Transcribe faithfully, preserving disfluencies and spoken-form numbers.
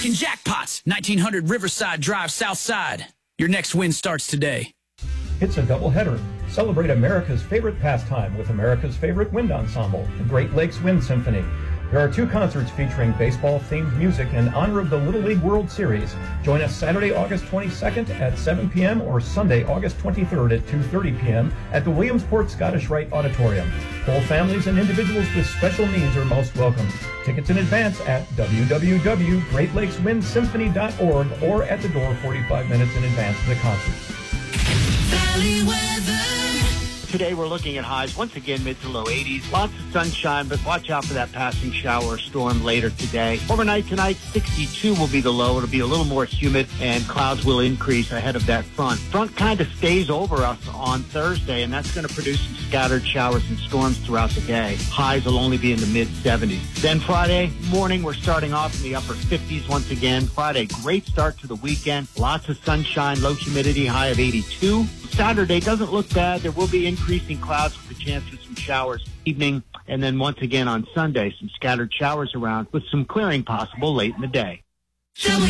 In Jackpots, nineteen hundred Riverside Drive, Southside. Your next win starts today. It's a doubleheader. Celebrate America's favorite pastime with America's favorite wind ensemble, the Great Lakes Wind Symphony. There are two concerts featuring baseball-themed music in honor of the Little League World Series. Join us Saturday, August twenty-second at seven p.m. or Sunday, August twenty-third at two thirty p.m. at the Williamsport Scottish Rite Auditorium. Whole families and individuals with special needs are most welcome. Tickets in advance at w w w dot great lakes wind symphony dot org or at the door forty-five minutes in advance of the concerts. Valley weather. Today we're looking at highs once again mid to low eighties. Lots of sunshine, but watch out for that passing shower or storm later today. Overnight tonight, sixty-two will be the low. It'll be a little more humid and clouds will increase ahead of that front. Front kind of stays over us on Thursday, and that's going to produce some scattered showers and storms throughout the day. Highs will only be in the mid seventies. Then Friday morning, we're starting off in the upper fifties once again. Friday, great start to the weekend. Lots of sunshine, low humidity, high of eighty-two. Saturday doesn't look bad. There will be increasing clouds with a chance for some showers evening. And then once again on Sunday, some scattered showers around with some clearing possible late in the day. Shall we